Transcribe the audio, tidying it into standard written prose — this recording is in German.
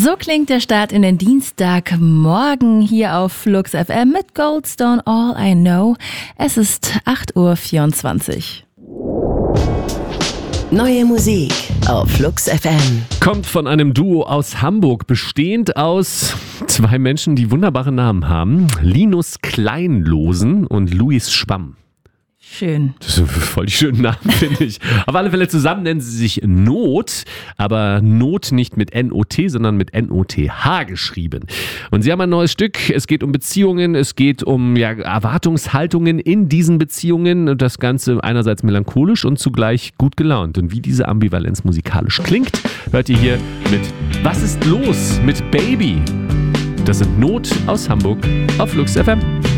So klingt der Start in den Dienstagmorgen hier auf Flux FM mit Goldstone All I Know. Es ist 8:24 Uhr. Neue Musik auf Flux FM. Kommt von einem Duo aus Hamburg, bestehend aus zwei Menschen, die wunderbare Namen haben. Linus Kleinlosen und Luis Schwamm. Schön. Das sind voll die schönen Namen, finde ich. Auf alle Fälle zusammen nennen sie sich Not, aber Not nicht mit N-O-T, sondern mit N-O-T-H geschrieben. Und sie haben ein neues Stück. Es geht um Beziehungen, es geht um Erwartungshaltungen in diesen Beziehungen und das Ganze einerseits melancholisch und zugleich gut gelaunt. Und wie diese Ambivalenz musikalisch klingt, hört ihr hier mit Was ist los mit Baby? Das sind Not aus Hamburg auf Flux FM.